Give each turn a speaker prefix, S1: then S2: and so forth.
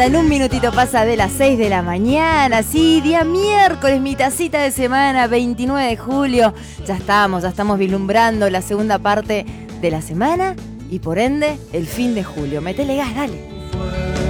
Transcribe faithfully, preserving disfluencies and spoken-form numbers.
S1: andan? Un minutito pasa de las seis de la mañana, sí, día miércoles, mitacita de semana, veintinueve de julio. Ya estamos, ya estamos vislumbrando la segunda parte de la semana y por ende el fin de julio. Metele gas, dale.